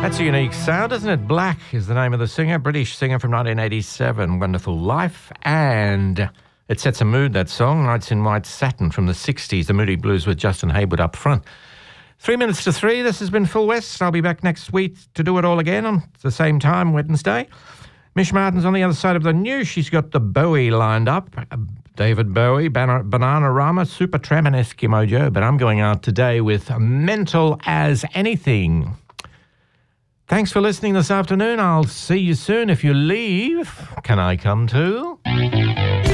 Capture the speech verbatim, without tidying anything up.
That's a unique sound, isn't it? Black is the name of the singer, British singer from nineteen eighty-seven, Wonderful Life. And it sets a mood, that song, Nights in White Satin from the sixties, the Moody Blues with Justin Hayward up front. Three minutes to three, this has been Phil West. I'll be back next week to do it all again on the same time, Wednesday. Mish Martin's on the other side of the news. She's got the Bowie lined up. David Bowie, Ban- Bananarama, Supertramp and Eskimo Joe. But I'm going out today with Mental as Anything. Thanks for listening this afternoon. I'll see you soon. If you leave, can I come too?